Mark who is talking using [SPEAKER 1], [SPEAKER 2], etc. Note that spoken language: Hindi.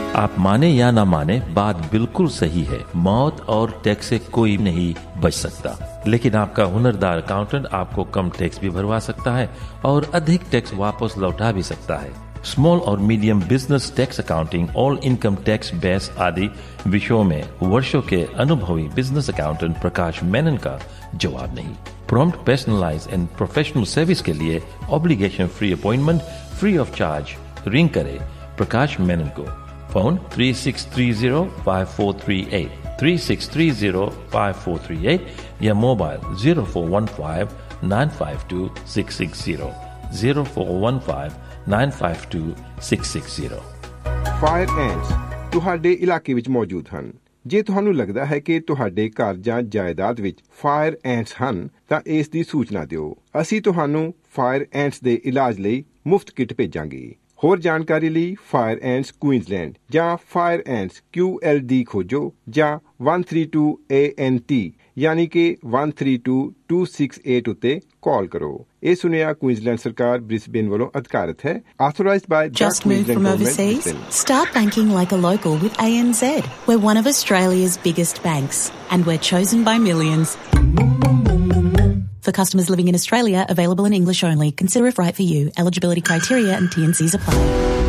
[SPEAKER 1] आप माने या ना माने, बात बिल्कुल सही है। मौत और टैक्स से कोई नहीं बच सकता, लेकिन आपका हुनरदार अकाउंटेंट आपको कम टैक्स भी भरवा सकता है और अधिक टैक्स वापस लौटा भी सकता है। स्मॉल और medium business tax accounting, all income tax base आदि विषयों में वर्षों के अनुभवी बिजनेस अकाउंटेंट प्रकाश मेनन का जवाब नहीं। Prompt, personalise and professional service के लिए obligation free appointment free of charge ring करे प्रकाश मेनन को। फोन 36305438 36305438 या मोबाइल 0415952660 0415952660।
[SPEAKER 2] फायर एंड्स ਤੁਹਾਡੇ ਇਲਾਕੇ ਵਿੱਚ ਮੌਜੂਦ ਹਨ। ਜੇ ਤੁਹਾਨੂੰ ਲੱਗਦਾ ਹੈ ਕਿ ਤੁਹਾਡੇ ਘਰ ਜਾਂ ਜਾਇਦਾਦ ਵਿੱਚ ਫਾਇਰ ਐਂਟਸ ਹਨ ਤਾਂ ਇਸ ਦੀ ਸੂਚਨਾ ਦਿਓ। ਅਸੀਂ ਤੁਹਾਨੂੰ ਫਾਇਰ ਐਂਟਸ ਦੇ ਇਲਾਜ ਲਈ ਮੁਫਤ ਕਿੱਟ ਭੇਜਾਂਗੇ। ਹੋਰ ਜਾਣਕਾਰੀ ਲਈ ਫਾਇਰ ਐਂਟਸ ਕੁਈਨਜ਼ਲੈਂਡ ਜਾਂ ਫਾਇਰ ਐਂਟਸ QLD ਖੋਜੋ ਜਾਂ 132 ANT यानी कि 132268 ਉੱਤੇ ਕਾਲ ਕਰੋ। ਇਹ ਸੁਨੇਹਾ ਕੁਈਨਜ਼ਲੈਂਡ ਸਰਕਾਰ ਬ੍ਰਿਸਬੇਨ ਵੱਲੋਂ ਅਧਿਕਾਰਤ ਹੈ। Authorized by
[SPEAKER 3] Just moved from overseas? Start banking like a local with ANZ. We're one of Australia's biggest banks and we're chosen by millions. For customers living in Australia, available in English only. Consider if right for you. Eligibility criteria and T&Cs apply.